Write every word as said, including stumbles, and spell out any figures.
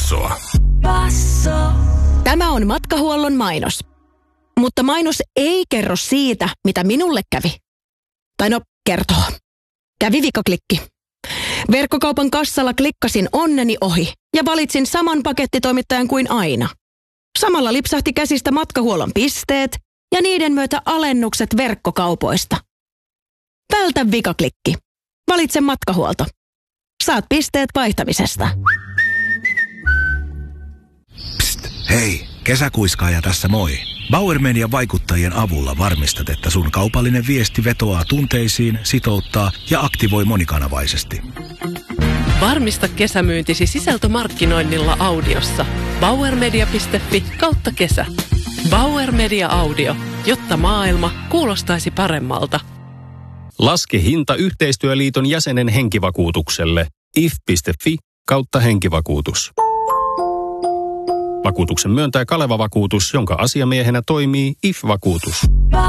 Bassoa. Basso. Tämä on matkahuollon mainos. Mutta mainos ei kerro siitä, mitä minulle kävi. Tai no, kertoo. Kävi vikaklikki. Verkkokaupan kassalla klikkasin onneni ohi ja valitsin saman pakettitoimittajan kuin aina. Samalla lipsahti käsistä matkahuollon pisteet ja niiden myötä alennukset verkkokaupoista. Vältä vikaklikki. Valitse matkahuolto. Saat pisteet vaihtamisesta. Psst, hei, kesäkuiskaaja tässä moi. Bauer Median vaikuttajien avulla varmistat, että sun kaupallinen viesti vetoaa tunteisiin, sitouttaa ja aktivoi monikanavaisesti. Varmista kesämyyntisi sisältömarkkinoinnilla audiossa. bauermedia piste fi kautta kesä. Bauer Media Audio, jotta maailma kuulostaisi paremmalta. Laske hinta Yhteistyöliiton jäsenen henkivakuutukselle. if piste fi kautta henkivakuutus. Vakuutuksen myöntää Kaleva Vakuutus, jonka asiamiehenä toimii I F-vakuutus.